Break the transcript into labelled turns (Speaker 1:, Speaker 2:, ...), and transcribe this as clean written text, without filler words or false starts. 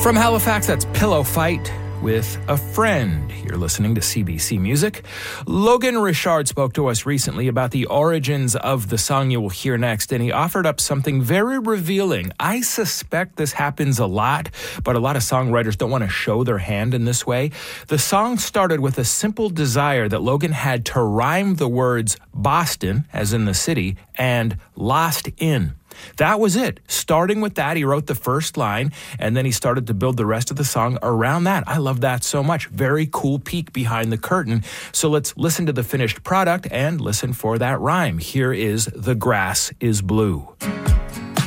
Speaker 1: From Halifax, that's Pillow Fight with A Friend. You're listening to CBC Music. Logan Richard spoke to us recently about the origins of the song you will hear next, and he offered up something very revealing. I suspect this happens a lot, but a lot of songwriters don't want to show their hand in this way. The song started with a simple desire that Logan had to rhyme the words Boston, as in the city, and lost in. That was it. Starting with that, he wrote the first line, and then he started to build the rest of the song around that. I love that so much. Very cool peek behind the curtain. So let's listen to the finished product and listen for that rhyme. Here is The Grass is Blue.